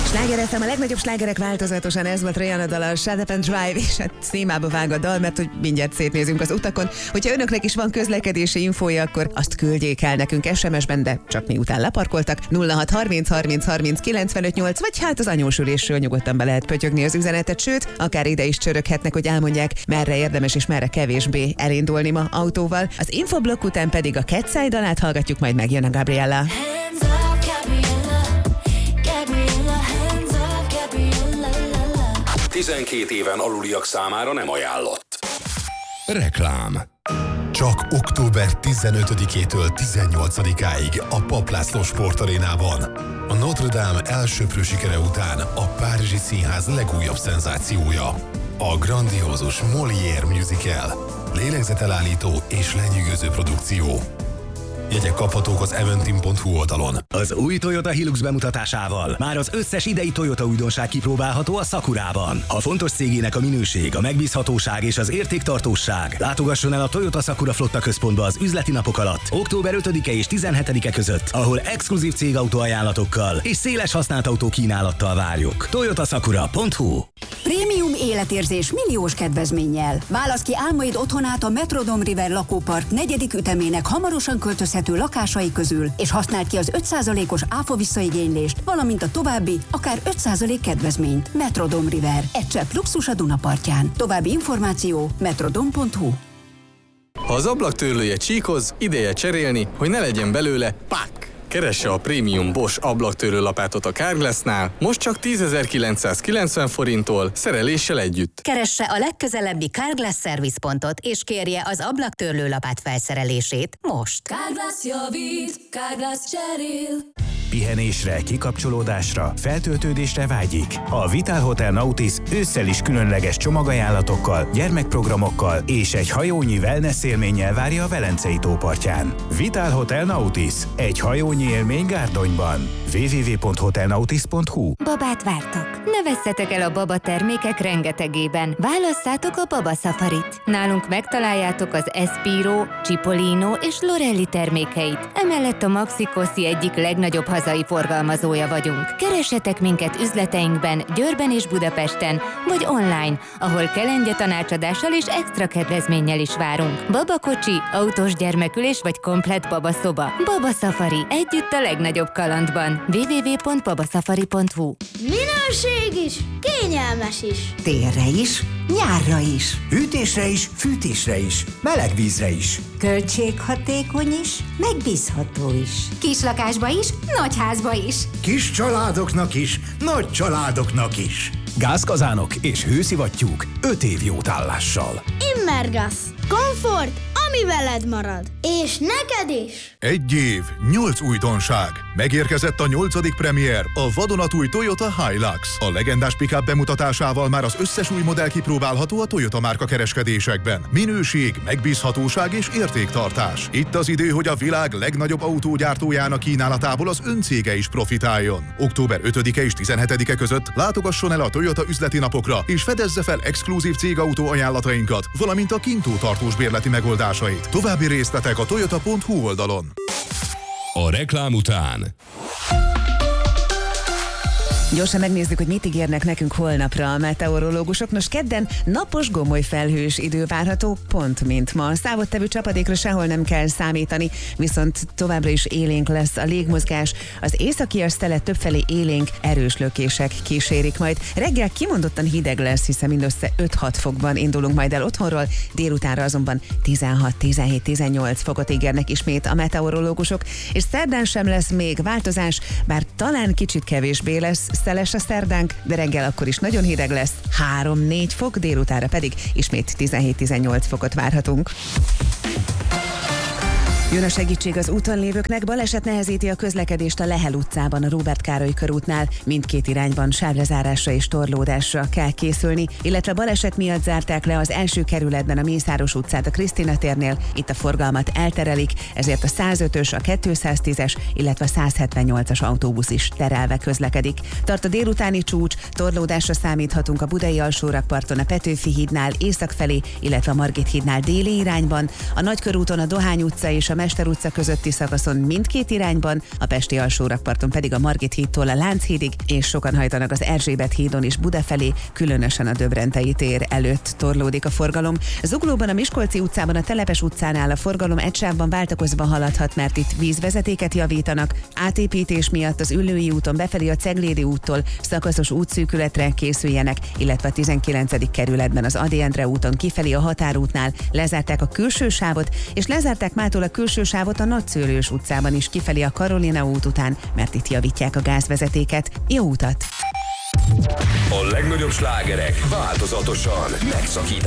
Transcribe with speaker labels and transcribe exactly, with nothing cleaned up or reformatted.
Speaker 1: Sláger ef em, a legnagyobb slágerek változatosan, ez volt Rihanna dala, Shut Up and Drive, és hát szímába vág a dal, mert hogy mindjárt szétnézünk az utakon. Hogyha önöknek is van közlekedési infója, akkor azt küldjék el nekünk es em es-ben, de csak miután leparkoltak. nulla hat harminc harminc harminc kilencvenöt nyolc, vagy hát az anyósülésről nyugodtan be lehet pötyögni az üzenetet, sőt, akár ide is csöröghetnek, hogy elmondják, merre érdemes és merre kevésbé elindulni ma autóval. Az infoblokk után pedig a Cat Side dalát hallgatjuk, majd megjön a Gabriella.
Speaker 2: tizenkét éven aluliak számára nem ajánlott.
Speaker 3: Reklám.
Speaker 4: Csak október tizenötödikétől tizennyolcadikáig a Papp László Sportarénában. A Notre Dame elsöprő sikere után a Párizsi Színház legújabb szenzációja. A grandiózus Molière musical. Lélegzetelállító és lenyűgöző produkció. Jegyek kaphatók az eventim pont hu oldalon.
Speaker 5: Az új Toyota Hilux bemutatásával már az összes idei Toyota újdonság kipróbálható a Sakurában. A fontos cégének a minőség, a megbízhatóság és az értéktartóság. Látogasson el a Toyota Sakura Flotta Központba az üzleti napok alatt, október ötödike és tizenhetedike között, ahol exkluzív cégautó ajánlatokkal és széles használt autó kínálattal várjuk. toyota sakura pont hu.
Speaker 6: Prémium életérzés milliós kedvezménnyel. Válasz ki álmaid otthonát a Metrodome River lakópark negyedik ütemének hamarosan költözhető lakásai közül, és használd ki az öt százalékos áfa visszaigénylést, valamint a további, akár öt százalék kedvezményt. Metrodome River. Egy csepp luxus a Dunapartján. További információ metrodome pont hu.
Speaker 7: Ha az ablaktörlője csíkoz, ideje cserélni, hogy ne legyen belőle pák! Keresse a prémium Bosch ablaktörlő lapátot a Carglassnál, most csak tízezer-kilencszázkilencven forinttól, szereléssel együtt.
Speaker 8: Keresse a legközelebbi Carglass szervizpontot, és kérje az ablaktörlő lapát felszerelését most.
Speaker 9: Carglass javít, Carglass cserél.
Speaker 10: Pihenésre, kikapcsolódásra, feltöltődésre vágyik. A Vital Hotel Nautis ősszel is különleges csomagajánlatokkal, gyermekprogramokkal és egy hajónyi wellness élménnyel várja a Velencei tópartján. Vital Hotel Nautis, egy hajónyi élmény Gárdonyban. double-u double-u double-u pont hotel nautis pont hu.
Speaker 11: Babát vártok. Ne vesszetek el a baba termékek rengetegében. Válasszátok a Baba Safarit. Nálunk megtaláljátok az Espiro, Cipollino és Lorelli termékeit. Emellett a Maxi Cossi egyik legnagyobb hazai forgalmazója vagyunk. Keressetek minket üzleteinkben, Győrben és Budapesten, vagy online, ahol kelengye tanácsadással és extra kedvezménnyel is várunk. Babakocsi, autós gyermekülés vagy komplett babaszoba. Baba Safari, együtt a legnagyobb kalandban. double-u double-u double-u pont babasafari pont hu.
Speaker 12: Minőség is, kényelmes is.
Speaker 13: Térre is, nyárra is. Hűtésre is, fűtésre is, meleg vízre is.
Speaker 14: Költséghatékony is, megbízható is.
Speaker 15: Kislakásba is, nagyházba is.
Speaker 16: Kis családoknak is, nagy családoknak is.
Speaker 10: Gázkazánok és hőszivattyúk öt év jótállással.
Speaker 12: Immergas. Komfort, ami veled marad. És neked is.
Speaker 4: Egy év, nyolc újdonság. Megérkezett a nyolcadik premier, a vadonatúj Toyota Hilux. A legendás pick-up bemutatásával már az összes új modell kipróbálható a Toyota márka kereskedésekben. Minőség, megbízhatóság és értéktartás. Itt az idő, hogy a világ legnagyobb autógyártójának kínálatából az öncége is profitáljon. október ötödike és tizenhetedike között látogasson el a Toyota üzleti napokra, és fedezze fel exkluzív cégautó ajánlatainkat, valamint a kintó tartós bérleti megoldásait. További részletek a toyota pont hu oldalon.
Speaker 3: A reklám után
Speaker 1: Gyorsan megnézzük, hogy mit ígérnek nekünk holnapra a meteorológusok. Nos, kedden napos, gomoly felhős idő várható, pont mint ma. Számottevő csapadékra sehol nem kell számítani, viszont továbbra is élénk lesz a légmozgás. Az északias szelet többfelé élénk, erős lökések kísérik majd. Reggel kimondottan hideg lesz, hiszen mindössze öt-hat fokban indulunk majd el otthonról, délutánra azonban tizenhat, tizenhét, tizennyolc fokot ígérnek ismét a meteorológusok, és szerdán sem lesz még változás, bár talán kicsit kevésbé lesz szeles a szerdánk, de reggel akkor is nagyon hideg lesz, három-négy fok, délutánra pedig ismét tizenhét-tizennyolc fokot várhatunk. Jön a segítség az úton lévőknek, baleset nehezíti a közlekedést a Lehel utcában, a Róbert Károly körútnál. Mindkét irányban sávlezárásra és torlódásra kell készülni, illetve baleset miatt zárták le az első kerületben a Mészáros utcát a Krisztina térnél. Itt a forgalmat elterelik, ezért a százötös, a kétszáztízes, illetve a százhetvennyolcas autóbusz is terelve közlekedik. Tart a délutáni csúcs, torlódásra számíthatunk a Budai alsórakparton, a Petőfi hídnál észak felé, illetve a Margit hídnál déli irányban, a Nagykörúton a Dohány utca és a Mester utca közötti szakaszon mindkét irányban, a pesti alsórakparton pedig a Margit hídtól a Lánchídig, és sokan hajtanak az Erzsébet hídon is Buda felé, különösen a Döbrentei tér előtt torlódik a forgalom. Zuglóban a Miskolci utcában a Telepes utcánál a forgalom egy sávban váltakozva haladhat, mert itt vízvezetéket javítanak. Átépítés miatt az Üllői úton befelé a Ceglédi úttól szakaszos útszűkületre készüljenek, illetve a tizenkilencedik kerületben az Ady Endre úton kifelé a Határútnál lezárták a külső sávot, és lezárták mától a külső sávot a Nagyszőlős utcában is kifelé a Karolina út után, mert itt javítják a gázvezetéket. Jó utat!
Speaker 2: A legnagyobb slágerek változatosan megszakítás